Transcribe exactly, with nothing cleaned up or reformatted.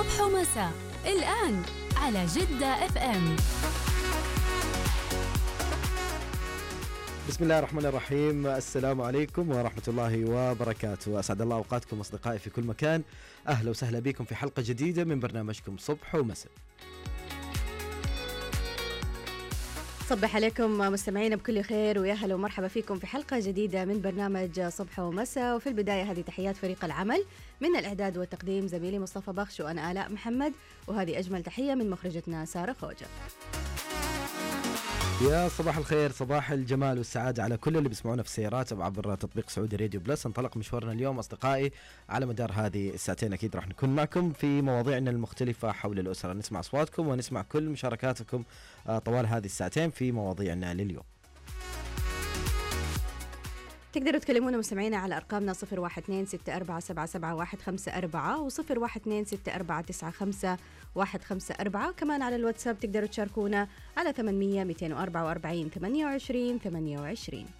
صبح ومساء الآن على جدة اف ام. بسم الله الرحمن الرحيم. السلام عليكم ورحمة الله وبركاته. أسعد الله أوقاتكم أصدقائي في كل مكان. أهلا وسهلا بكم في حلقة جديدة من برنامجكم صبح ومساء. صبح عليكم مستمعين بكل خير ويا هلا ومرحبا فيكم في حلقة جديدة من برنامج صبح ومساء. وفي البداية هذه تحيات فريق العمل من الإعداد والتقديم زميلي مصطفى بخش وأنا آلاء محمد، وهذه أجمل تحية من مخرجتنا سارة خوجة. يا صباح الخير، صباح الجمال والسعادة على كل اللي بيسمعونا في السيارات أو عبر تطبيق سعودي راديو بلس. انطلق مشوارنا اليوم أصدقائي على مدار هذه الساعتين، أكيد راح نكون معكم في مواضيعنا المختلفة حول الأسرة، نسمع أصواتكم ونسمع كل مشاركاتكم طوال هذه الساعتين في مواضيعنا لليوم. تقدروا تكلمونا مستمعينا على أرقامنا صفر واحد اثنين ستة أربعة سبعة سبعة واحد خمسة أربعة وصفر واحد اثنين ستة أربعة تسعة خمسة واحد خمسة أربعة. كمان على الواتساب تقدروا تشاركونا على ثمانمية مئتين وأربعة وأربعين ثمانية وعشرين ثمانية وعشرين.